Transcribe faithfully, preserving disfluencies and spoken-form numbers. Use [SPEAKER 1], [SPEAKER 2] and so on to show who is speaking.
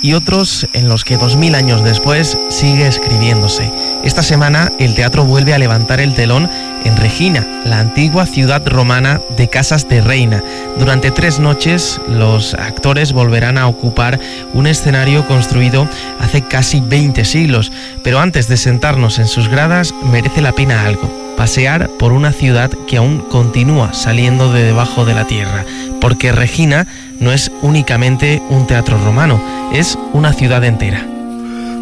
[SPEAKER 1] y otros en los que dos mil años después sigue escribiéndose. Esta semana el teatro vuelve a levantar el telón en Regina, la antigua ciudad romana de Casas de Reina. Durante tres noches los actores volverán a ocupar un escenario construido hace casi veinte siglos, pero antes de sentarnos en sus gradas merece la pena algo: pasear por una ciudad que aún continúa saliendo de debajo de la tierra, porque Regina no es únicamente un teatro romano, es una ciudad entera.